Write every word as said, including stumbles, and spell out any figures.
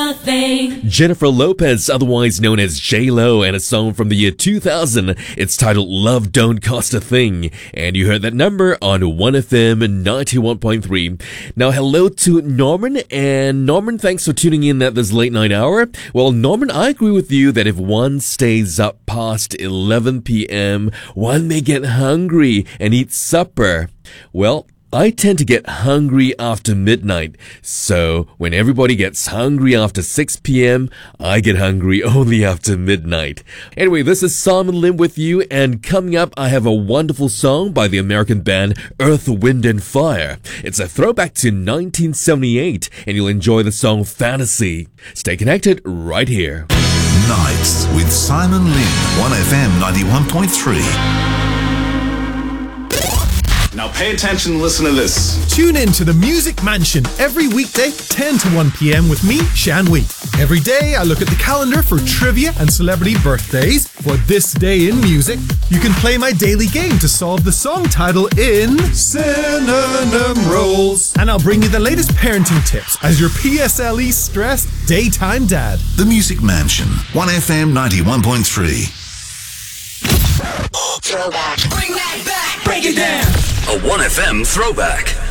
a thing. Jennifer Lopez, otherwise known as J-Lo, and a song from the year two thousand. It's titled Love Don't Cost a Thing. And you heard that number on one F M ninety-one point three. Now, hello to Norman. And Norman, thanks for tuning in at this late night hour. Well, Norman, I agree with you that if one stays up past eleven p.m., one may get hungry and eat supper. Well, I tend to get hungry after midnight. So when everybody gets hungry after six p.m., I get hungry only after midnight. Anyway, this is Simon Lim with you, and coming up, I have a wonderful song by the American band Earth, Wind and Fire. It's a throwback to nineteen seventy-eight, and you'll enjoy the song Fantasy. Stay connected right here. Nights with Simon Lim, one F M ninety-one point three. Now pay attention and listen to this. Tune in to the Music Mansion every weekday, ten to one p.m. with me, Shan Wee. Every day I look at the calendar for trivia and celebrity birthdays. For this day in music, you can play my daily game to solve the song title in Synonym Rolls. And I'll bring you the latest parenting tips as your P S L E stressed daytime dad. The Music Mansion, one F M ninety-one point three. Throwback. Bring that back. Break it down. A one F M throwback.